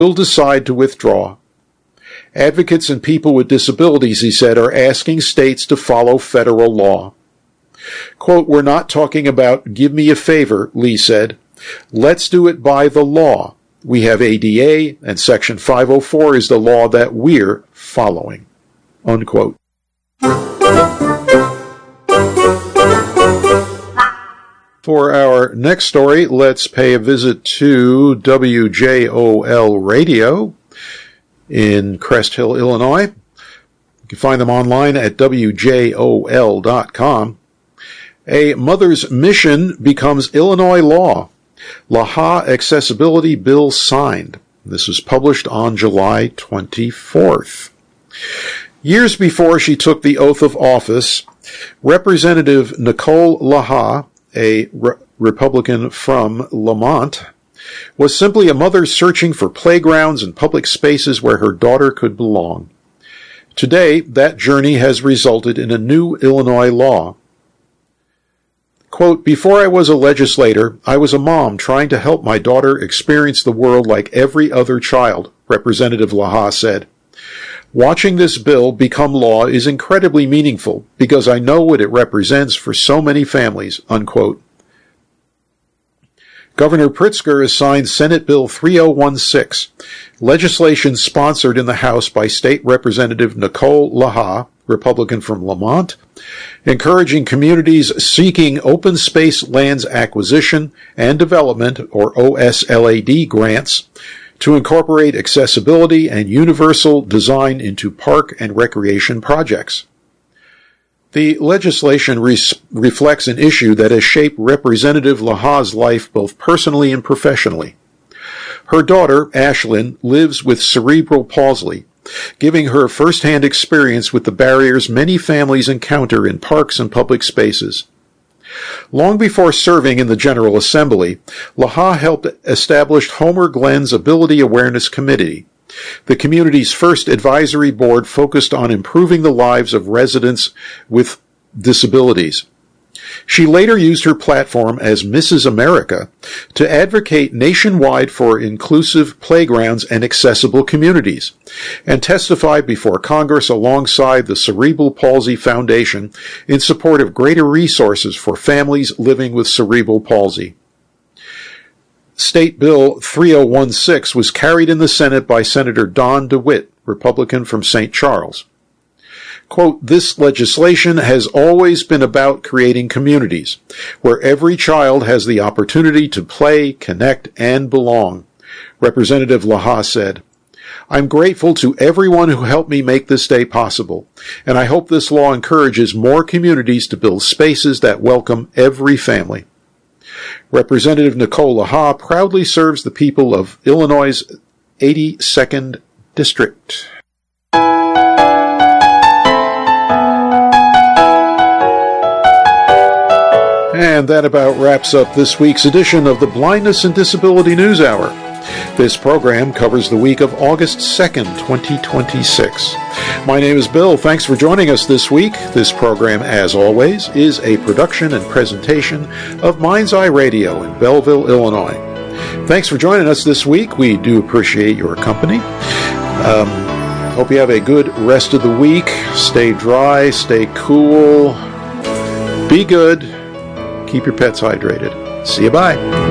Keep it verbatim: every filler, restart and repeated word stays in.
will decide to withdraw. Advocates and people with disabilities, he said, are asking states to follow federal law. Quote, we're not talking about give me a favor, Lee said. Let's do it by the law. We have A D A, and Section five oh four is the law that we're following. Unquote. For our next story, let's pay a visit to W J O L Radio in Crest Hill, Illinois. You can find them online at W J O L dot com. A mother's mission becomes Illinois law. La Ha Accessibility Bill signed. This was published on July twenty-fourth. Years before she took the oath of office, Representative Nicole La Ha, a re- Republican from Lamont, was simply a mother searching for playgrounds and public spaces where her daughter could belong. Today, that journey has resulted in a new Illinois law. Quote, before I was a legislator, I was a mom trying to help my daughter experience the world like every other child, Representative La Ha said. Watching this bill become law is incredibly meaningful because I know what it represents for so many families, unquote. Governor Pritzker has signed Senate Bill three oh one six, legislation sponsored in the House by State Representative Nicole La Ha, Republican from Lamont, encouraging communities seeking open space lands acquisition and development, or O S L A D grants, to incorporate accessibility and universal design into park and recreation projects. The legislation res- reflects an issue that has shaped Representative La Ha's life both personally and professionally. Her daughter, Ashlyn, lives with cerebral palsy, giving her first-hand experience with the barriers many families encounter in parks and public spaces. Long before serving in the General Assembly, La Ha helped establish Homer Glen's Ability Awareness Committee, the community's first advisory board focused on improving the lives of residents with disabilities. She later used her platform as Missus America to advocate nationwide for inclusive playgrounds and accessible communities, and testified before Congress alongside the Cerebral Palsy Foundation in support of greater resources for families living with cerebral palsy. State Bill three oh one six was carried in the Senate by Senator Don DeWitt, Republican from Saint Charles. Quote, this legislation has always been about creating communities where every child has the opportunity to play, connect, and belong, Representative La Ha said. I'm grateful to everyone who helped me make this day possible, and I hope this law encourages more communities to build spaces that welcome every family. Representative Nicole La Ha proudly serves the people of Illinois' eighty-second District. And that about wraps up this week's edition of the Blindness and Disability News Hour. This program covers the week of August second, twenty twenty-six. My name is Bill. Thanks for joining us this week. This program, as always, is a production and presentation of Mind's Eye Radio in Belleville, Illinois. Thanks for joining us this week. We do appreciate your company. Um, hope you have a good rest of the week. Stay dry, stay cool, be good. Keep your pets hydrated. See you, bye.